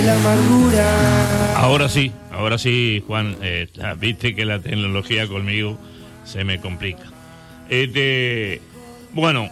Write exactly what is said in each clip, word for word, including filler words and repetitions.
La amargura. Ahora sí, ahora sí, Juan, eh, viste que la tecnología conmigo se me complica. Este, bueno,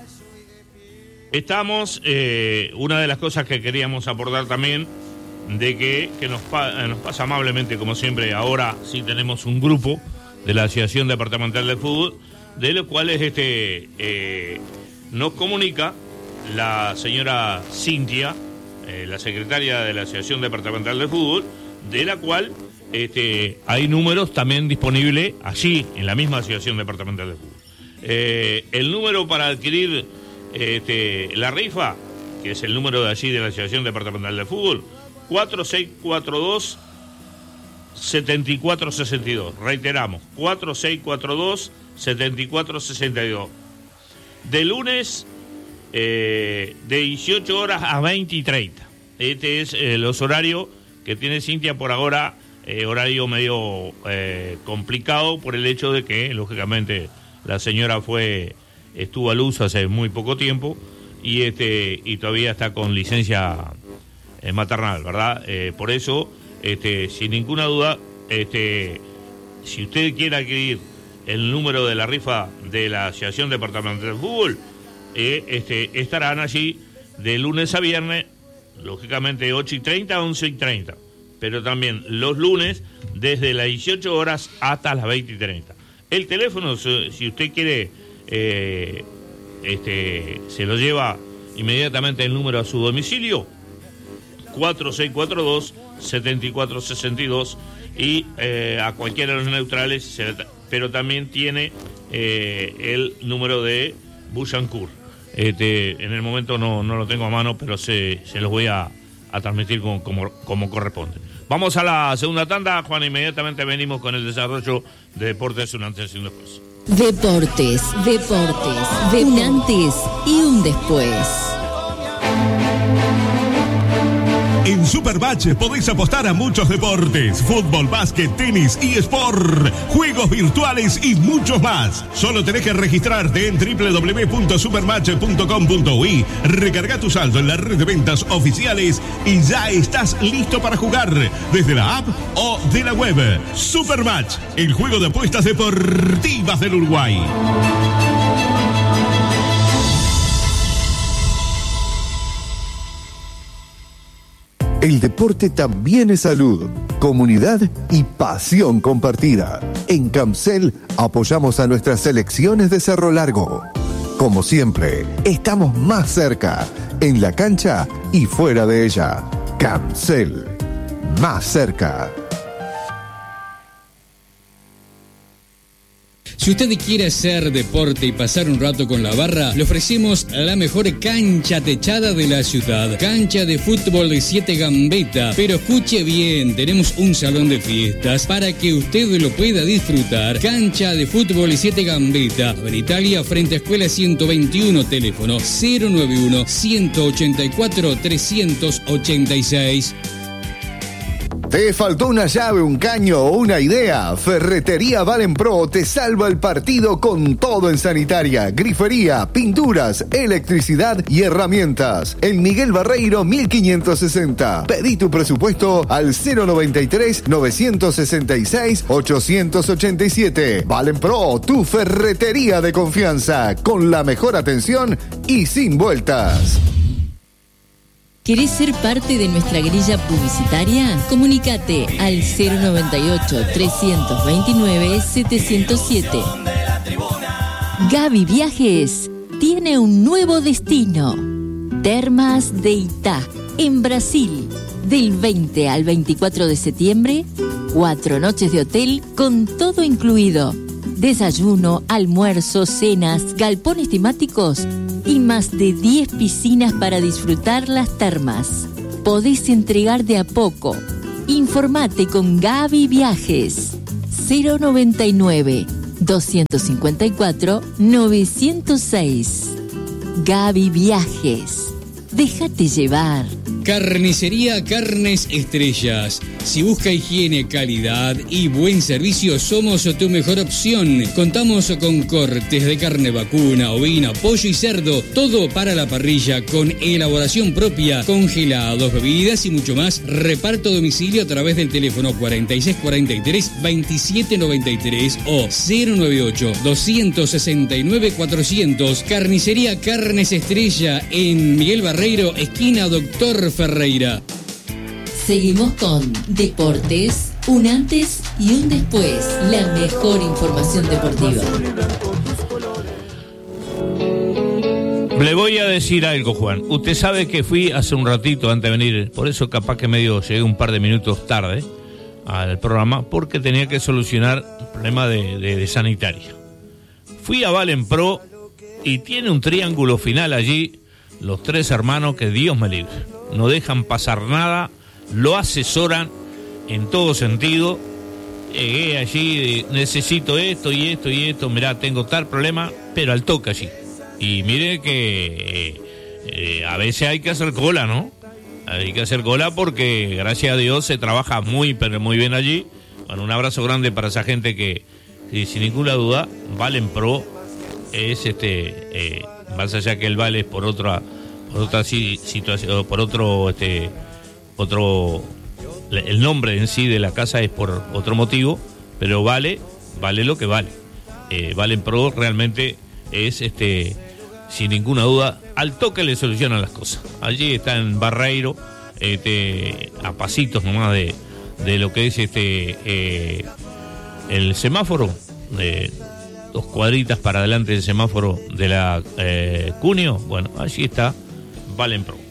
estamos, eh, una de las cosas que queríamos abordar también, de que, que nos, pa, nos pasa amablemente, como siempre, ahora sí tenemos un grupo de la Asociación Departamental de Fútbol, de los cuales este, eh, nos comunica la señora Cintia, eh, la secretaria de la Asociación Departamental de Fútbol, de la cual este, hay números también disponibles allí, en la misma Asociación Departamental de Fútbol. Eh, el número para adquirir este, la rifa, que es el número de allí de la Asociación Departamental de Fútbol, cuatro seis cuatro dos, siete cuatro seis dos. Reiteramos, cuatro seis cuatro dos, siete cuatro seis dos. De lunes eh, de dieciocho horas a veinte y treinta. Este es eh, los horarios que tiene Cintia por ahora, eh, horario medio eh, complicado por el hecho de que, lógicamente, la señora fue estuvo a luz hace muy poco tiempo y este y todavía está con licencia eh, maternal, ¿verdad? Eh, por eso, este, sin ninguna duda, este, si usted quiere adquirir el número de la rifa de la Asociación Departamental de Fútbol, eh, este, estarán allí de lunes a viernes, lógicamente de ocho y treinta a once y treinta, pero también los lunes desde las dieciocho horas hasta las veinte y treinta. El teléfono, si usted quiere, eh, este, se lo lleva inmediatamente el número a su domicilio, cuatro seis cuatro dos, siete cuatro seis dos, y eh, a cualquiera de los neutrales, se, pero también tiene eh, el número de Bouchancourt. Este, en el momento no, no lo tengo a mano, pero se, se los voy a, a transmitir como, como, como corresponde. Vamos a la segunda tanda, Juan, inmediatamente venimos con el desarrollo de Deportes, un antes y un después. Deportes, deportes, de un antes y un después. En Supermatch podéis apostar a muchos deportes: fútbol, básquet, tenis, eSport, juegos virtuales y muchos más. Solo tenés que registrarte en doble u doble u doble u punto supermatch punto com punto uy, recarga tu saldo en la red de ventas oficiales y ya estás listo para jugar desde la app o de la web. Supermatch, el juego de apuestas deportivas del Uruguay. El deporte también es salud, comunidad y pasión compartida. En Camsel apoyamos a nuestras selecciones de Cerro Largo. Como siempre, estamos más cerca, en la cancha y fuera de ella. Camsel, más cerca. Si usted quiere hacer deporte y pasar un rato con la barra, le ofrecemos la mejor cancha techada de la ciudad. Cancha de fútbol de siete Gambetta. Pero escuche bien, tenemos un salón de fiestas para que usted lo pueda disfrutar. Cancha de fútbol de siete Gambetta. En Italia, frente a Escuela ciento veintiuno, teléfono cero nueve uno, ciento ochenta y cuatro, trescientos ochenta y seis. ¿Te faltó una llave, un caño o una idea? Ferretería Valenpro te salva el partido con todo en sanitaria, grifería, pinturas, electricidad y herramientas. En Miguel Barreiro mil quinientos sesenta. Pedí tu presupuesto al cero noventa y tres, novecientos sesenta y seis, ochocientos ochenta y siete. Valenpro, tu ferretería de confianza, con la mejor atención y sin vueltas. ¿Querés ser parte de nuestra grilla publicitaria? Comunícate al cero noventa y ocho, trescientos veintinueve, setecientos siete. Gaby Viajes tiene un nuevo destino. Termas de Itá, en Brasil. Del veinte al veinticuatro de septiembre, cuatro noches de hotel con todo incluido. Desayuno, almuerzo, cenas, galpones temáticos y más de diez piscinas para disfrutar las termas. Podés entregar de a poco. Informate con Gaby Viajes. cero noventa y nueve, doscientos cincuenta y cuatro, novecientos seis. Gaby Viajes. Déjate llevar. Carnicería Carnes Estrellas. Si busca higiene, calidad y buen servicio, somos tu mejor opción. Contamos con cortes de carne vacuna, ovina, pollo y cerdo, todo para la parrilla con elaboración propia, congelados, bebidas y mucho más. Reparto a domicilio a través del teléfono cuarenta y seis cuarenta y tres veintisiete noventa y tres o cero noventa y ocho doscientos sesenta y nueve cuatrocientos. Carnicería Carnes Estrella en Miguel Barreiro, esquina Doctor Ferreira. Seguimos con Deportes, un antes y un después. La mejor información deportiva. Le voy a decir algo, Juan. Usted sabe que fui hace un ratito antes de venir, por eso capaz que medio llegué un par de minutos tarde al programa, porque tenía que solucionar un problema de, de, de sanitaria. Fui a Valen Pro y tiene un triángulo final allí, los tres hermanos, que Dios me libre. No dejan pasar nada, lo asesoran en todo sentido. Llegué allí, necesito esto y esto y esto, mirá, tengo tal problema, pero al toque allí. Y mire que eh, eh, a veces hay que hacer cola, ¿no? Hay que hacer cola porque, gracias a Dios, se trabaja muy, pero muy bien allí. Bueno, un abrazo grande para esa gente que, que sin ninguna duda, Valen Pro es, este, eh, más allá que el Vale es por otra, por otra sí, situación, por otro, este, otro, el nombre en sí de la casa es por otro motivo, pero vale, vale lo que vale. Eh, Valen Pro realmente es, este, sin ninguna duda, al toque le solucionan las cosas. Allí está en Barreiro, este, a pasitos nomás de, de lo que es este eh, el semáforo, eh, dos cuadritas para adelante del semáforo de la eh, Cuneo. Bueno, allí está Valen Pro.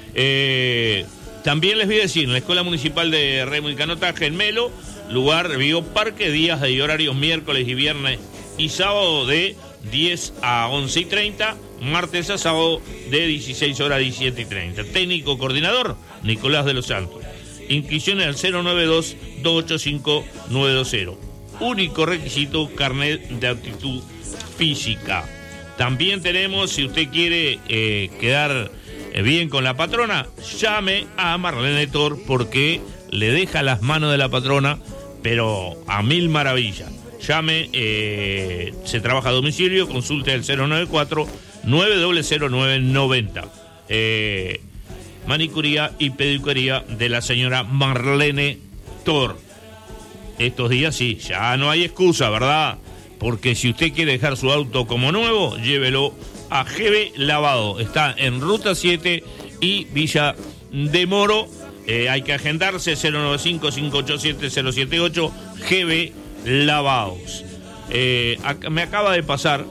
Eh, también les voy a decir, en la Escuela Municipal de Remo y Canotaje en Melo, lugar Bioparque, días y horarios miércoles y viernes y sábado de diez a once y treinta, martes a sábado de dieciséis horas a diecisiete y treinta. Técnico coordinador, Nicolás de los Santos. Inscripciones al cero noventa y dos, dos ochenta y cinco, nueve dos cero. Único requisito, carnet de aptitud física. También tenemos, si usted quiere eh, quedar eh, bien con la patrona, llame a Marlene Tor, porque le deja las manos de la patrona, pero a mil maravillas. Llame, eh, se trabaja a domicilio, consulte el cero noventa y cuatro, nueve cero cero nueve noventa. Eh, manicuría y pedicuría de la señora Marlene Tor. Estos días sí, ya no hay excusa, ¿verdad? Porque si usted quiere dejar su auto como nuevo, llévelo a G B Lavado. Está en Ruta siete y Villa de Moro. Eh, hay que agendarse, cero noventa y cinco, cinco ochenta y siete, cero setenta y ocho, G B Lavados. Eh, acá, me acaba de pasar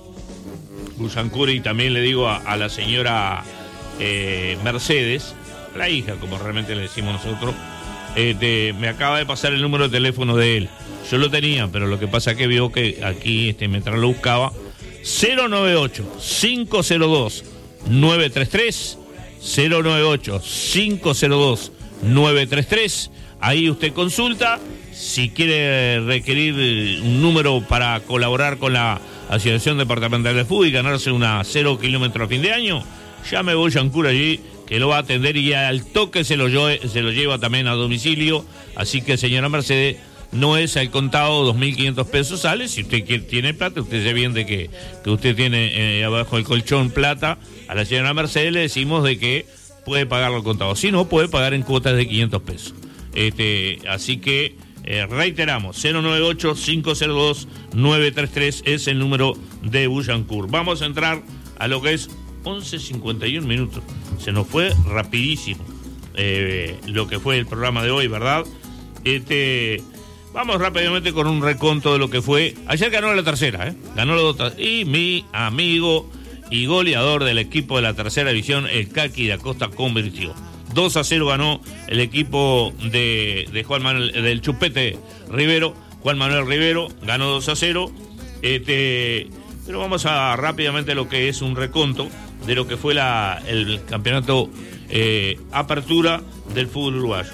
Busancuri, y también le digo a, a la señora eh, Mercedes, la hija, como realmente le decimos nosotros, eh, de, me acaba de pasar el número de teléfono de él. Yo lo tenía, pero lo que pasa es que vio que aquí, este, mientras lo buscaba, cero noventa y ocho, cinco cero dos, nueve tres tres, cero noventa y ocho, cinco cero dos, nueve tres tres. Ahí usted consulta. Si quiere requerir un número para colaborar con la Asociación Departamental de Fútbol y ganarse una cero kilómetros a fin de año, llame a Boyancur allí, que lo va a atender, y al toque se lo, se lo lleva también a domicilio. Así que, señora Mercedes, no es al contado, dos mil quinientos pesos sale. Si usted quiere, tiene plata, usted se bien de que, que usted tiene eh, abajo del colchón plata, a la señora Mercedes le decimos de que puede pagarlo al contado. Si no, puede pagar en cuotas de quinientos pesos. Este, así que Eh, reiteramos, cero noventa y ocho, cinco cero dos, nueve tres tres es el número de Buyancur. Vamos a entrar a lo que es once cincuenta y uno minutos. Se nos fue rapidísimo eh, lo que fue el programa de hoy, ¿verdad? Este, vamos rápidamente con un reconto de lo que fue. Ayer ganó la tercera, ¿eh? Ganó la otra. Y mi amigo y goleador del equipo de la tercera división, el Caqui de Acosta, convirtió. dos a cero ganó el equipo de, de Juan Manuel, del Chupete Rivero. Juan Manuel Rivero ganó dos a cero. Este, pero vamos a rápidamente a lo que es un reconto de lo que fue la, el campeonato eh, apertura del fútbol uruguayo.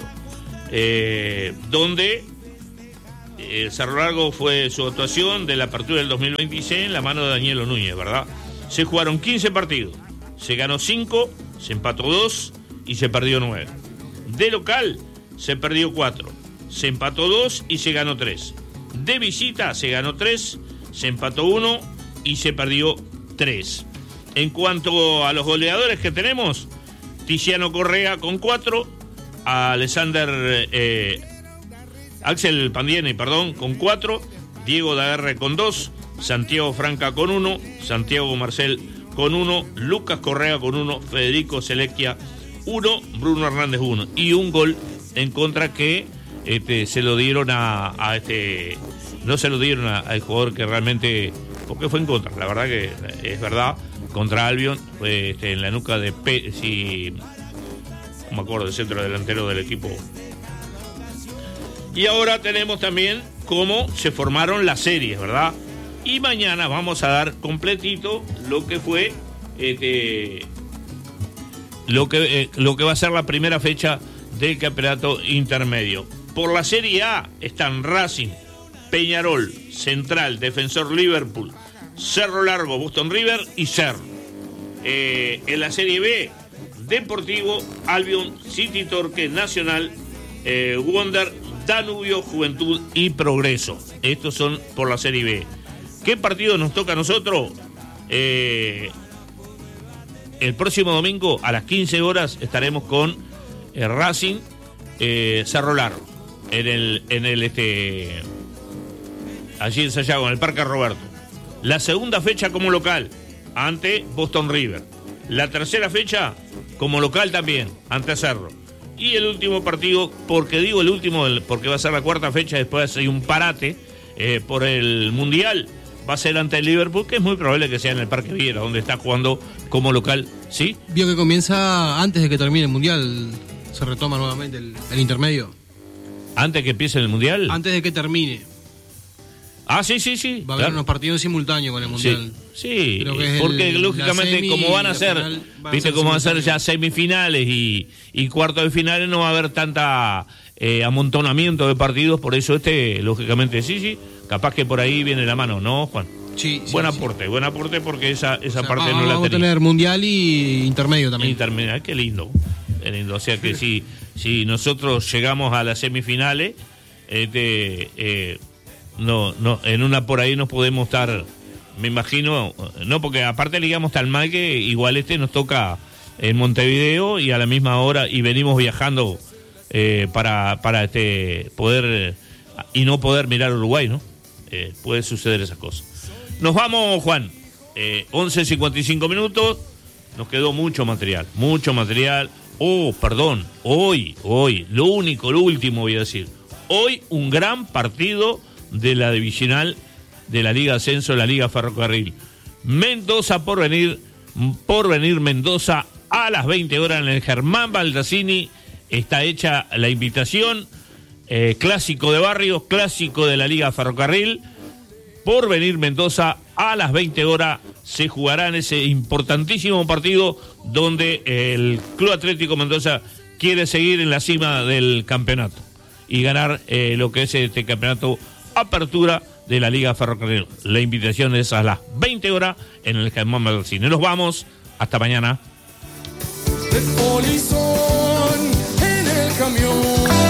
Eh, donde eh, Cerro Largo fue su actuación de la apertura del dos mil veintiséis en la mano de Daniel Núñez, ¿verdad? Se jugaron quince partidos. Se ganó cinco, se empató dos y se perdió nueve. De local se perdió cuatro, se empató dos y se ganó tres. De visita se ganó tres, se empató uno y se perdió tres. En cuanto a los goleadores que tenemos, Tiziano Correa con cuatro, Alexander eh, Axel Pandieni, perdón, con cuatro, Diego Daguerre con dos, Santiago Franca con uno, Santiago Marcel con uno, Lucas Correa con uno, Federico Selecchia uno, Bruno Hernández uno, y un gol en contra que este, se lo dieron a, a este, no se lo dieron al jugador que realmente, porque fue en contra, la verdad que es verdad, contra Albion, fue este, en la nuca de P, si no me acuerdo, del centro delantero del equipo. Y ahora tenemos también cómo se formaron las series, ¿verdad? Y mañana vamos a dar completito lo que fue este, lo que eh, lo que va a ser la primera fecha del campeonato intermedio. Por la Serie A están Racing, Peñarol, Central, Defensor Liverpool, Cerro Largo, Boston River y Cerro. Eh, en la Serie B, Deportivo, Albion, City Torque, Nacional, eh, Wonder, Danubio, Juventud y Progreso. Estos son por la Serie B. ¿Qué partido nos toca a nosotros? Eh, el próximo domingo a las quince horas estaremos con eh, Racing, eh, Cerro Largo, en el, en el este, allí en Sayago, en el Parque Roberto. La segunda fecha como local, ante Boston River. La tercera fecha como local también, ante Cerro. Y el último partido, porque digo el último, porque va a ser la cuarta fecha, después hay un parate eh, por el Mundial, va a ser ante el Liverpool, que es muy probable que sea en el Parque Viera, donde está jugando como local, ¿sí? Vio que comienza antes de que termine el Mundial, se retoma nuevamente el, el intermedio. ¿Antes que empiece el Mundial? Antes de que termine. Ah, sí, sí, sí. Va a haber claro. unos partidos simultáneos con el Mundial. Sí, sí, porque el, lógicamente semi, como van a ser, van viste cómo van a ser ya semifinales y, y cuartos de finales, no va a haber tanta eh, amontonamiento de partidos, por eso este, lógicamente, sí, sí, capaz que por ahí viene la mano, ¿no, Juan? Sí, sí. Buen sí, aporte, sí. buen aporte porque esa, esa o sea, parte va, no la vamos tenía. a tener Mundial y intermedio también. Intermedio, qué lindo, qué lindo. O sea que si, si nosotros llegamos a las semifinales, este... Eh, No, no, en una por ahí nos podemos estar, me imagino, no, porque aparte ligamos tan mal que igual este nos toca en Montevideo y a la misma hora y venimos viajando eh, para, para este poder y no poder mirar Uruguay, ¿no? Eh, puede suceder esas cosas. Nos vamos, Juan, eh, once cincuenta y cinco minutos, nos quedó mucho material, mucho material. Oh, perdón, hoy, hoy, lo único, lo último voy a decir, hoy un gran partido de la divisional de la Liga Ascenso, la Liga Ferrocarril. Mendoza por venir, por venir Mendoza a las veinte horas en el Germán Baldassini. Está hecha la invitación, eh, clásico de barrios, clásico de la Liga Ferrocarril. Por venir Mendoza a las veinte horas se jugará en ese importantísimo partido donde el Club Atlético Mendoza quiere seguir en la cima del campeonato y ganar eh, lo que es este campeonato apertura de la Liga Ferrocarril. La invitación es a las veinte horas en el Germán Baldassini. Nos vamos, hasta mañana. El polizón en el camión.